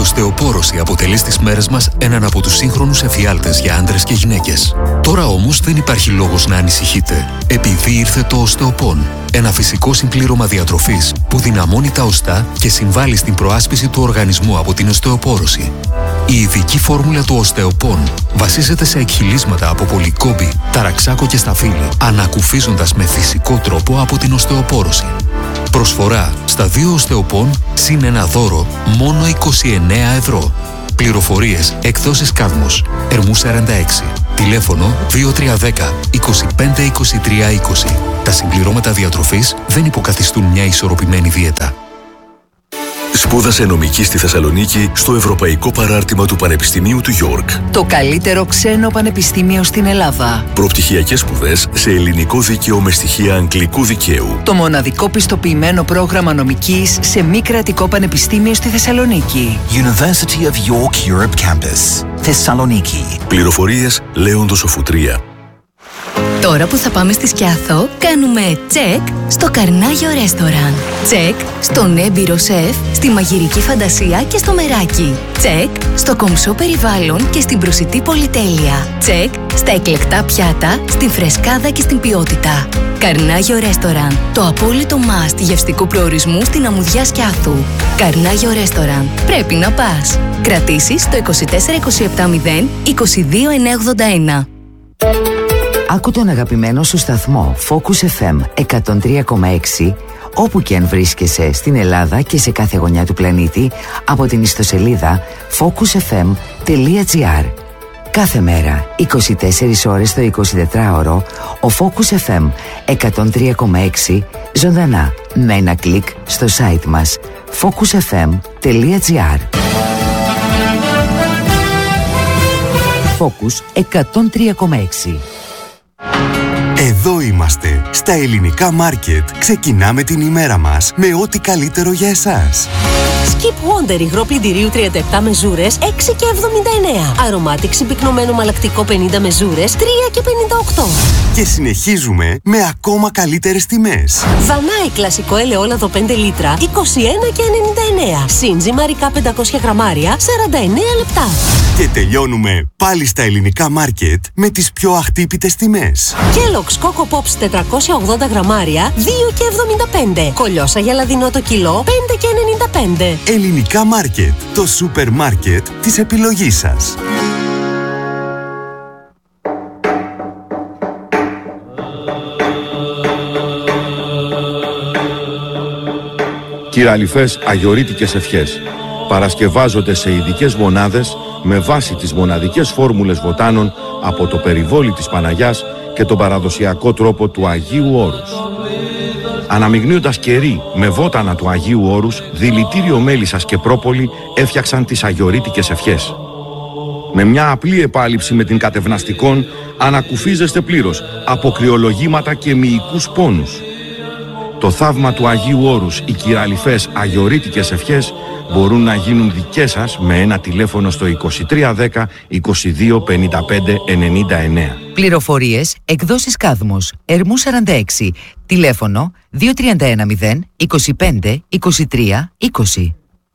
οστεοπόρωση αποτελεί στις μέρες μας έναν από τους σύγχρονους εφιάλτες για άντρες και γυναίκες. Τώρα όμως δεν υπάρχει λόγος να ανησυχείτε, επειδή ήρθε το Osteopon, ένα φυσικό συμπλήρωμα διατροφής που δυναμώνει τα οστά και συμβάλλει στην προάσπιση του οργανισμού από την οστεοπόρωση. Η ειδική φόρμουλα του Osteopon βασίζεται σε εκχυλίσματα από πολυκόμπη, ταραξάκο και σταφύλι, ανακουφίζοντας με φυσικό τρόπο από την οστεοπόρωση. Προσφορά στα 2 Osteopon συν ένα δώρο μόνο 29 ευρώ. Πληροφορίες εκδόσεις Κάδμος, Ερμού 46. Τηλέφωνο 2310 25 23 20. Τα συμπληρώματα διατροφής δεν υποκαθιστούν μια ισορροπημένη δίαιτα. Σπούδασε νομική στη Θεσσαλονίκη στο Ευρωπαϊκό Παράρτημα του Πανεπιστημίου του York. Το καλύτερο ξένο πανεπιστήμιο στην Ελλάδα. Προπτυχιακές σπουδές σε ελληνικό δίκαιο με στοιχεία αγγλικού δικαίου. Το μοναδικό πιστοποιημένο πρόγραμμα νομικής σε μη κρατικό πανεπιστήμιο στη Θεσσαλονίκη. University of York Europe Campus, Θεσσαλονίκη. Πληροφορίες Λέοντος Οφουτρία. Τώρα που θα πάμε στη Σκιάθο, κάνουμε τσεκ στο Καρνάγιο Ρέστοραν. Τσεκ στον έμπειρο σεφ, στη μαγειρική φαντασία και στο μεράκι. Τσεκ στο κομψό περιβάλλον και στην προσιτή πολυτέλεια. Τσεκ στα εκλεκτά πιάτα, στην φρεσκάδα και στην ποιότητα. Καρνάγιο Ρέστοραν, το απόλυτο must γευστικού προορισμού στην αμμουδιά Σκιάθου. Καρνάγιο Ρέστοραν, πρέπει να πας. Κρατήσεις στο 24 27 0 22 981. Άκου τον αγαπημένο σου σταθμό Focus FM 103,6 όπου και αν βρίσκεσαι στην Ελλάδα και σε κάθε γωνιά του πλανήτη από την ιστοσελίδα focusfm.gr. Κάθε μέρα, 24 ώρες το 24ωρο, ο Focus FM 103,6 ζωντανά με ένα κλικ στο site μας focusfm.gr. Focus 103,6. Εδώ είμαστε, στα ελληνικά μάρκετ. Ξεκινάμε την ημέρα μας με ό,τι καλύτερο για εσάς. Skip Wonder υγρό πλυντηρίου 37 μεζούρες 6,79. Αρωμάτιξ συμπυκνωμένο μαλακτικό 50 μεζούρες 3,58. Και συνεχίζουμε με ακόμα καλύτερες τιμές. Δανάη κλασικό ελαιόλαδο 5 λίτρα 21,99. Σύνζι μαρικά 500 γραμμάρια 49 λεπτά. Και τελειώνουμε πάλι στα ελληνικά μάρκετ με τις πιο αχτύπητες τιμές. Kellogg's Coco Pops 480 γραμμάρια 2,75. Κολιόσα για λαδινό το κιλό 5,95. Ελληνικά μάρκετ, το σούπερ μάρκετ της επιλογής σας. Κυραλιφές αγιορείτικες ευχές παρασκευάζονται σε ειδικές μονάδες με βάση τις μοναδικές φόρμουλες βοτάνων από το περιβόλι της Παναγιάς και τον παραδοσιακό τρόπο του Αγίου Όρους. Αναμειγνύοντας κερί με βότανα του Αγίου Όρους, δηλητήριο μέλισσας και πρόπολη έφτιαξαν τις αγιορείτικες ευχές. Με μια απλή επάλυψη με την κατευναστικών ανακουφίζεστε πλήρως από κρυολογήματα και μυϊκούς πόνους. Το θαύμα του Αγίου Όρους, οι κυραλιφές αγιορείτικες ευχές μπορούν να γίνουν δικές σας με ένα τηλέφωνο στο 2310 22 55 99. Πληροφορίες εκδόσεις Κάδμος, Ερμού 46. Τηλέφωνο 2310 25 23 20.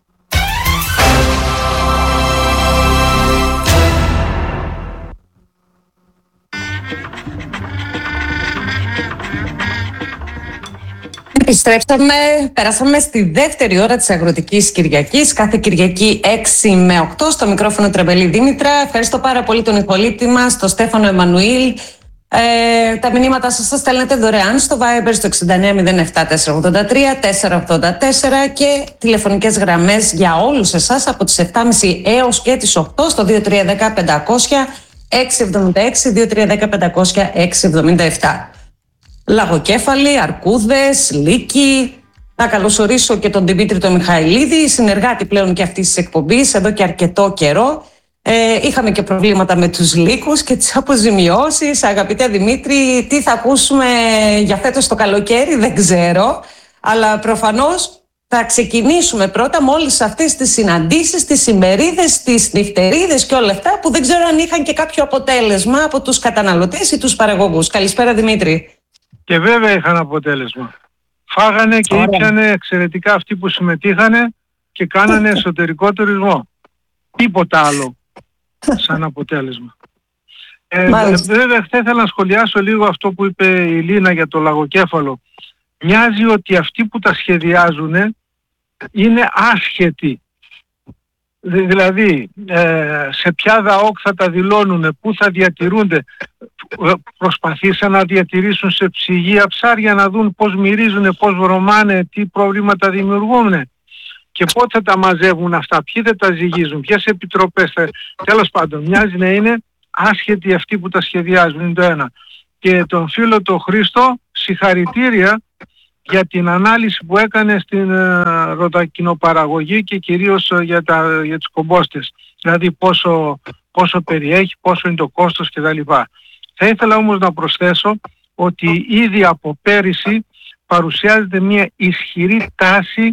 Επιστρέψαμε, περάσαμε στη δεύτερη ώρα της Αγροτικής Κυριακής. Κάθε Κυριακή 6 με 8 στο μικρόφωνο Τρεμπελή Δήμητρα. Ευχαριστώ πάρα πολύ τον ηχολήπτη μας, τον Στέφανο Εμμανουήλ. Τα μηνύματα σας τα στέλνετε δωρεάν στο Viber στο 6907 483 484 και τηλεφωνικές γραμμές για όλους εσάς από τις 7.30 έως και τις 8 στο 2310 500 676 2310 500 677. Λαγοκέφαλοι, Αρκούδες, Λύκοι. Να καλωσορίσω και τον Δημήτρη τον Μιχαηλίδη, συνεργάτη πλέον και αυτής της εκπομπής εδώ και αρκετό καιρό. Είχαμε και προβλήματα με τους λύκους και τις αποζημιώσεις. Αγαπητέ Δημήτρη, τι θα ακούσουμε για φέτος το καλοκαίρι δεν ξέρω, αλλά προφανώς θα ξεκινήσουμε πρώτα με όλες αυτές τις συναντήσεις, τις ημερίδες, τις νυχτερίδες και όλα αυτά που δεν ξέρω αν είχαν και κάποιο αποτέλεσμα από τους καταναλωτές ή τους παραγωγούς. Καλησπέρα Δημήτρη. Και βέβαια είχαν αποτέλεσμα. Φάγανε και ήπιανε εξαιρετικά αυτοί που συμμετείχανε και κάνανε εσωτερικό τουρισμό. τίποτα άλλο σαν αποτέλεσμα. Βέβαια θα ήθελα να σχολιάσω λίγο αυτό που είπε η Λίνα για το λαγοκέφαλο. Μοιάζει ότι αυτοί που τα σχεδιάζουν είναι άσχετοι. Δηλαδή σε ποια ΔΑΟΚ θα τα δηλώνουν, πού θα διατηρούνται. Προσπαθήσαν να διατηρήσουν σε ψυγεία ψάρια, να δουν πώς μυρίζουν, πώς βρωμάνε, τι προβλήματα δημιουργούν και πότε θα τα μαζεύουν αυτά, ποιοι δεν τα ζυγίζουν, ποιες επιτροπές. Τέλος πάντων, μοιάζει να είναι άσχετοι αυτοί που τα σχεδιάζουν, είναι το ένα. Και τον φίλο τον Χρήστο, συγχαρητήρια για την ανάλυση που έκανε στην ροδακινοπαραγωγή και κυρίως για τις κομπόστες. Δηλαδή πόσο περιέχει, πόσο είναι το κόστος κτλ. Θα ήθελα όμως να προσθέσω ότι ήδη από πέρυσι παρουσιάζεται μια ισχυρή τάση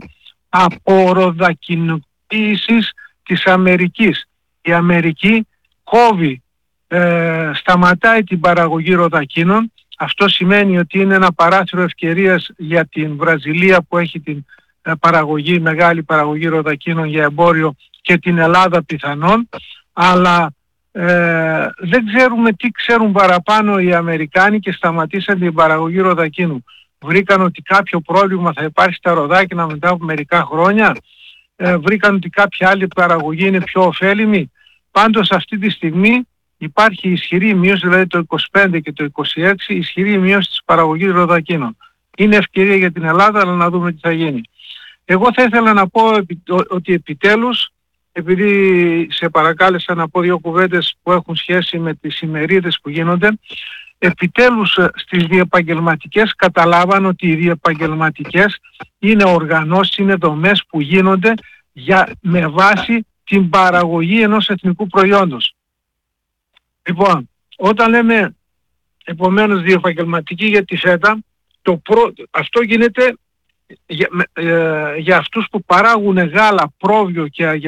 απορροδακινοποίησης της Αμερικής. Η Αμερική κόβει, σταματάει την παραγωγή ροδακίνων. Αυτό σημαίνει ότι είναι ένα παράθυρο ευκαιρίας για την Βραζιλία που έχει την μεγάλη παραγωγή ροδακίνων για εμπόριο και την Ελλάδα πιθανόν, αλλά δεν ξέρουμε τι ξέρουν παραπάνω οι Αμερικάνοι και σταματήσαν την παραγωγή ροδακίνου. Βρήκαν ότι κάποιο πρόβλημα θα υπάρχει στα ροδάκινα μετά από μερικά χρόνια, βρήκαν ότι κάποια άλλη παραγωγή είναι πιο ωφέλιμη. Πάντως αυτή τη στιγμή υπάρχει ισχυρή μείωση, δηλαδή το 25 και το 26, ισχυρή μείωση της παραγωγής ροδακίνων. Είναι ευκαιρία για την Ελλάδα, αλλά να δούμε τι θα γίνει. Εγώ θα ήθελα να πω ότι επιτέλους, επειδή σε παρακάλεσα να πω δύο κουβέντες που έχουν σχέση με τις ημερίδες που γίνονται, επιτέλους στις διεπαγγελματικές καταλάβαν ότι οι διεπαγγελματικές είναι οργανώσεις, είναι δομές που γίνονται με βάση την παραγωγή ενός εθνικού προϊόντος. Λοιπόν, όταν λέμε επομένως διεπαγγελματική για τη φέτα, αυτό γίνεται για αυτούς που παράγουν γάλα, πρόβιο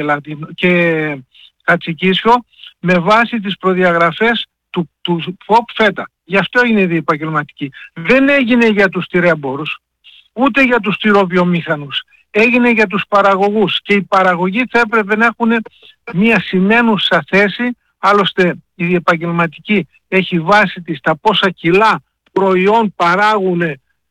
και κατσικίσιο με βάση τις προδιαγραφές του ΦΟΠ φέτα. Γι' αυτό είναι διεπαγγελματική. Δεν έγινε για τους τυρέμπορους, ούτε για τους τυροβιομήχανους. Έγινε για τους παραγωγούς και οι παραγωγοί θα έπρεπε να έχουν μια σημαίνουσα θέση. Άλλωστε η διεπαγγελματική έχει βάση της τα πόσα κιλά προϊόν παράγουν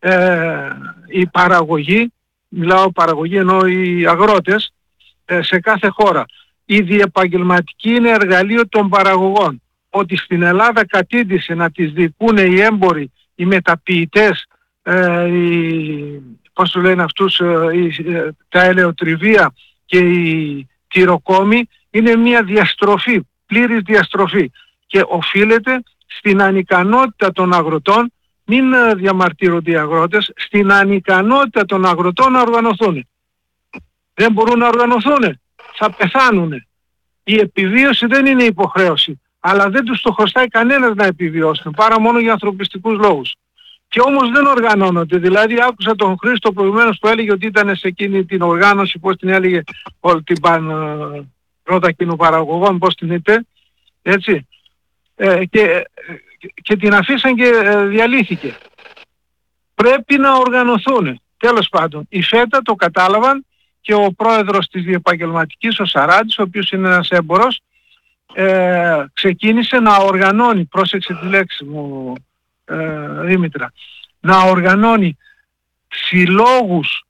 οι παραγωγοί, μιλάω παραγωγή ενώ οι αγρότες σε κάθε χώρα. Η διεπαγγελματική είναι εργαλείο των παραγωγών. Ότι στην Ελλάδα κατήντησε να τις δικούν οι έμποροι, οι μεταποιητές, πώς το λένε αυτούς, τα ελαιοτριβία και οι τυροκόμοι, είναι μια διαστροφή, πλήρης διαστροφή και οφείλεται στην ανικανότητα των αγροτών, μην διαμαρτύρονται οι αγρότες, στην ανικανότητα των αγροτών να οργανωθούν. Δεν μπορούν να οργανωθούν, θα πεθάνουν. Η επιβίωση δεν είναι υποχρέωση, αλλά δεν τους το χρωστάει κανένας να επιβιώσουν, παρά μόνο για ανθρωπιστικούς λόγους. Και όμως δεν οργανώνονται. Δηλαδή άκουσα τον Χρήστο προηγουμένως που έλεγε ότι ήταν σε εκείνη την οργάνωση, πώς την έλεγε, όλη την ροδακινοπαραγωγών, πώς την είπε, έτσι. Και την αφήσαν και διαλύθηκε. Πρέπει να οργανωθούν. Τέλος πάντων, η ΦΕΤΑ το κατάλαβαν και ο πρόεδρος της διεπαγγελματικής, ο Σαράντης, ο οποίος είναι ένας έμπορος, ξεκίνησε να οργανώνει, πρόσεξε τη λέξη μου Δήμητρα, να οργανώνει συλλόγους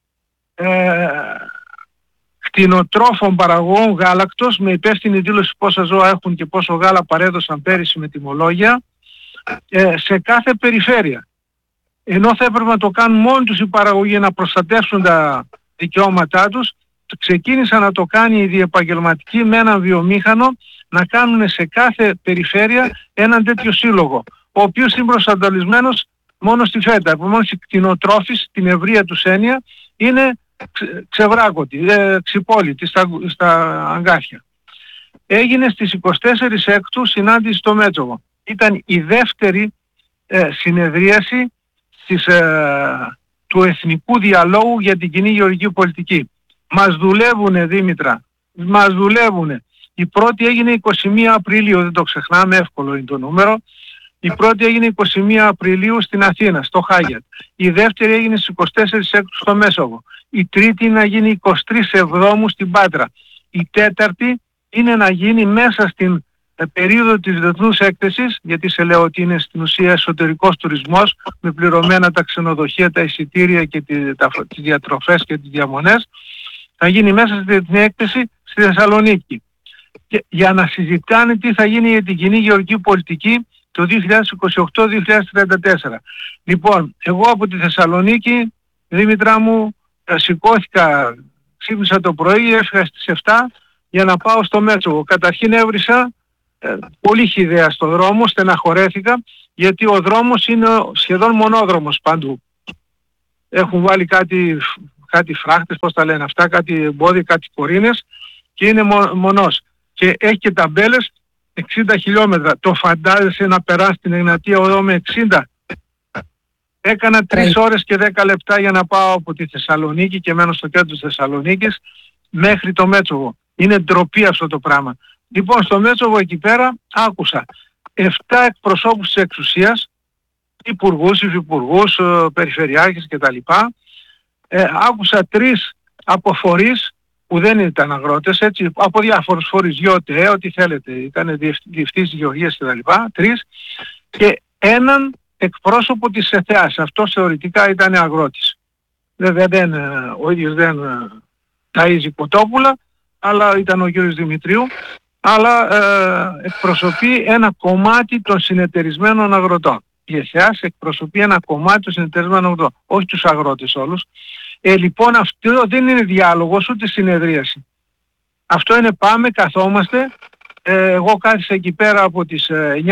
κτηνοτρόφων παραγωγών γάλακτος με υπεύθυνη δήλωση πόσα ζώα έχουν και πόσο γάλα παρέδωσαν πέρυσι με τιμολόγια σε κάθε περιφέρεια. Ενώ θα έπρεπε να το κάνουν μόνοι τους οι παραγωγοί να προστατεύσουν τα δικαιώματά τους, ξεκίνησαν να το κάνει η διεπαγγελματική με έναν βιομήχανο να κάνουν σε κάθε περιφέρεια έναν τέτοιο σύλλογο, ο οποίος είναι προσανατολισμένος μόνο στη ΦΕΤΑ. Επομένως οι κτηνοτρόφοι στην ευρεία τους έννοια είναι ξεβράκωτοι, ξυπόλοιτοι στα αγκάθια. Έγινε στις 24 Έκτου συνάντηση στο Μέτσοβο. Ήταν η δεύτερη συνεδρίαση του Εθνικού Διαλόγου για την κοινή γεωργική πολιτική. Μας δουλεύουνε, Δήμητρα, μας δουλεύουνε. Η πρώτη έγινε 21 Απριλίου, δεν το ξεχνάμε, εύκολο είναι το νούμερο. Η πρώτη έγινε 21 Απριλίου στην Αθήνα, στο Χάγιατ. Η δεύτερη έγινε στις 24 Έκτου στο Μέσοβο. Η τρίτη να γίνει 23 Εβδόμου στην Πάτρα. Η τέταρτη είναι να γίνει μέσα στην περίοδο της διεθνούς έκθεσης, γιατί σε λέω ότι είναι στην ουσία εσωτερικός τουρισμός με πληρωμένα τα ξενοδοχεία, τα εισιτήρια και τις διατροφές και τις διαμονές, θα γίνει μέσα στη διεθνή έκθεση στη Θεσσαλονίκη. Και για να συζητάνε τι θα γίνει για την κοινή γεωργική πολιτική το 2028-2034. Λοιπόν, εγώ από τη Θεσσαλονίκη, Δήμητρα μου, σηκώθηκα, ξύπνησα το πρωί, έφυγα στις 7 για να πάω στο Μέτσοβο. Καταρχήν έβρισα πολύ χυδαία στο δρόμο, στεναχωρέθηκα, γιατί ο δρόμος είναι σχεδόν μονόδρομος παντού. Έχουν βάλει κάτι φράχτες, πώς τα λένε αυτά, κάτι εμπόδια, κάτι κορίνες και είναι μονός. Και έχει και ταμπέλες 60 χιλιόμετρα. Το φαντάζεσαι να περάσει την Εγνατία Οδό με 60? Έκανα 3 ώρες και 10 λεπτά για να πάω από τη Θεσσαλονίκη και μένω στο κέντρο της Θεσσαλονίκης μέχρι το Μέτσοβο. Είναι ντροπή αυτό το πράγμα. Λοιπόν, στο Μέτσοβο εκεί πέρα άκουσα 7 εκπροσώπους της εξουσίας, υπουργούς, υφυπουργούς, περιφερειάρχες κτλ. Άκουσα 3 από φορείς που δεν ήταν αγρότες, έτσι, από διάφορους φορείς, ΓΙΟΤΕ, ό,τι θέλετε, ήταν διευθύνσεις γεωργίας κτλ. 3 και έναν εκπρόσωπο της ΕΘΕΑΣ. Αυτός θεωρητικά ήταν αγρότης. Βέβαια ο ίδιος δεν ταΐζει κοτόπουλα, αλλά ήταν ο κύριος Δημητρίου, αλλά εκπροσωπεί ένα κομμάτι των συνεταιρισμένων αγροτών. Η ΕΘΕΑΣ εκπροσωπεί ένα κομμάτι των συνεταιρισμένων αγροτών, όχι τους αγρότες όλους. Λοιπόν, αυτό δεν είναι διάλογος ούτε συνεδρίαση. Αυτό είναι πάμε, καθόμαστε. Εγώ κάθισα εκεί πέρα από τις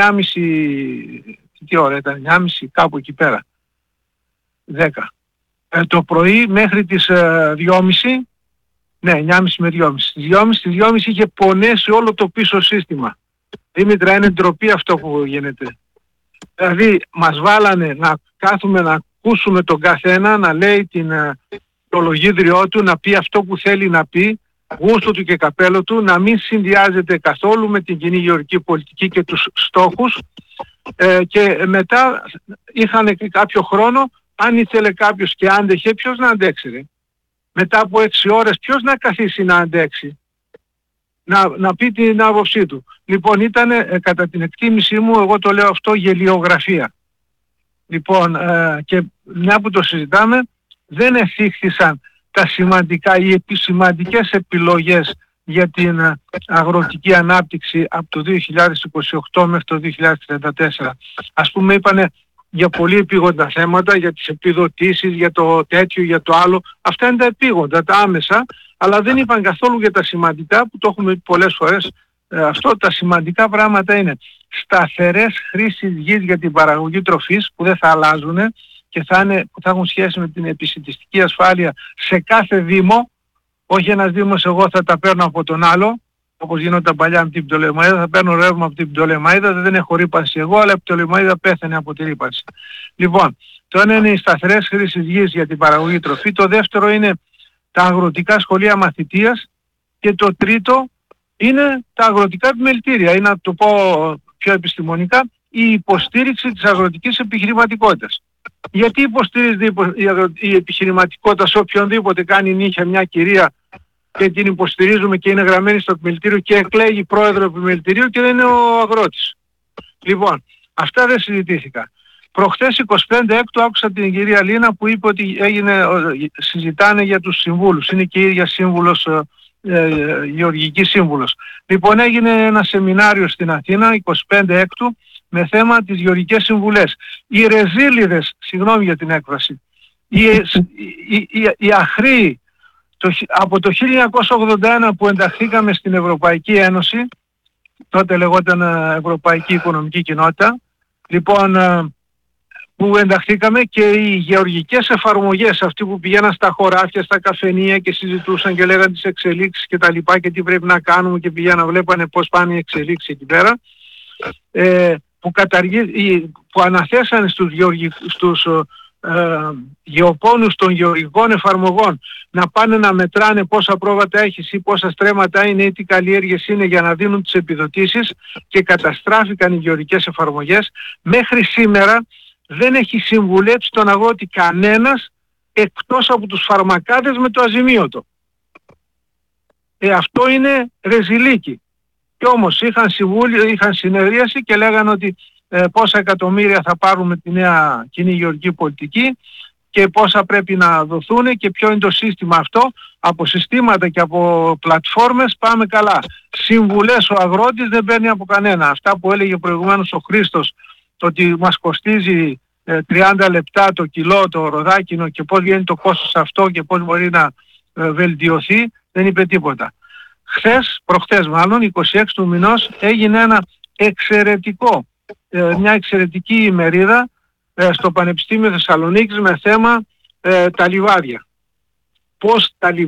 9.30, τι ώρα ήταν, 9.30 κάπου εκεί πέρα, 10. Το πρωί μέχρι τις 2.30, ναι, 9.30 με 2.30. Στις 2.30 είχε πονέσει όλο το πίσω σύστημα. Δήμητρα, είναι ντροπή αυτό που γίνεται. Δηλαδή μας βάλανε να κάθουμε να ακούσουμε τον καθένα να λέει το λογίδριό του, να πει αυτό που θέλει να πει, γούστο του και καπέλο του, να μην συνδυάζεται καθόλου με την κοινή γεωργική πολιτική και τους στόχους, και μετά είχαν και κάποιο χρόνο, αν ήθελε κάποιος και άντεχε, ποιος να αντέξει? Μετά από 6 ώρες ποιος να καθίσει να αντέξει, να πει την άποψή του? Λοιπόν, ήταν κατά την εκτίμησή μου, εγώ το λέω αυτό, γελιογραφία. Λοιπόν, και μια που το συζητάμε, δεν εθίχθησαν τα σημαντικά ή σημαντικές επιλογές για την αγροτική ανάπτυξη από το 2028 μέχρι το 2034. Ας πούμε, είπανε για πολύ επίγοντα θέματα, για τις επιδοτήσεις, για το τέτοιο, για το άλλο. Αυτά είναι τα επίγοντα, τα άμεσα, αλλά δεν είπαν καθόλου για τα σημαντικά, που το έχουμε πει πολλές φορές. Αυτό, τα σημαντικά πράγματα είναι σταθερές χρήσεις γης για την παραγωγή τροφής που δεν θα αλλάζουν και θα έχουν σχέση με την επισιτιστική ασφάλεια σε κάθε δήμο. Όχι ένας δήμος, εγώ θα τα παίρνω από τον άλλο, όπως γινόταν παλιά με την Πτολεμαΐδα, θα παίρνω ρεύμα από την Πτολεμαΐδα, δεν έχω ρύπανση εγώ, αλλά η Πτολεμαΐδα πέθανε από τη ρύπανση. Λοιπόν, το ένα είναι οι σταθερές χρήσεις γης για την παραγωγή τροφή, το δεύτερο είναι τα αγροτικά σχολεία μαθητείας και το τρίτο είναι τα αγροτικά επιμελητήρια, ή να το πω πιο επιστημονικά, η υποστήριξη της αγροτικής επιχειρηματικότητας. Γιατί υποστηρίζεται η επιχειρηματικότητα σε οποιονδήποτε κάνει νύχια μια κυρία και την υποστηρίζουμε και είναι γραμμένη στο επιμελητήριο και εκλέγει πρόεδρο επιμελητηρίου και δεν είναι ο αγρότης? Λοιπόν, αυτά δεν συζητήθηκα. Προχθές 25 έκτου άκουσα την κυρία Λίνα που είπε ότι συζητάνε για τους συμβούλους. Είναι και η ίδια σύμβουλος, γεωργική σύμβουλος. Λοιπόν, έγινε ένα σεμινάριο στην Αθήνα 25 έκτου με θέμα τις γεωργικές συμβουλές. Οι ρεζίλιδες, συγγνώμη για την έκφραση, οι αχροί, από το 1981 που ενταχθήκαμε στην Ευρωπαϊκή Ένωση, τότε λεγόταν Ευρωπαϊκή Οικονομική Κοινότητα, λοιπόν, που ενταχθήκαμε, και οι γεωργικές εφαρμογές, αυτοί που πηγαίναν στα χωράφια, στα καφενεία και συζητούσαν και λέγαν τις εξελίξεις και τα λοιπά και τι πρέπει να κάνουμε, και πηγαίναν βλέπανε πώς πάνε οι εξελίξεις εκεί πέρα, που αναθέσανε στους γεωπόνους των γεωργικών εφαρμογών να πάνε να μετράνε πόσα πρόβατα έχεις ή πόσα στρέμματα είναι ή τι καλλιέργειες είναι για να δίνουν τις επιδοτήσεις, και καταστράφηκαν οι γεωργικές εφαρμογές. Μέχρι σήμερα δεν έχει συμβουλέψει τον αγρότη κανένας εκτός από τους φαρμακάδες με το αζημίωτο. Αυτό είναι ρεζιλίκι. Και όμως είχαν συμβούλιο, είχαν συνεδρίαση και λέγανε ότι πόσα εκατομμύρια θα πάρουμε τη νέα κοινή γεωργική πολιτική και πόσα πρέπει να δοθούν και ποιο είναι το σύστημα αυτό. Από συστήματα και από πλατφόρμες πάμε καλά. Συμβουλές ο αγρότης δεν παίρνει από κανένα. Αυτά που έλεγε προηγουμένως ο Χρήστος, ότι μας κοστίζει 30 λεπτά το κιλό το ροδάκινο και πώς βγαίνει το κόστος αυτό και πώς μπορεί να βελτιωθεί, δεν είπε τίποτα. Προχτές μάλλον, 26 του μηνός, έγινε μια εξαιρετική ημερίδα στο Πανεπιστήμιο Θεσσαλονίκης με θέμα τα λιβάδια. Πώς τα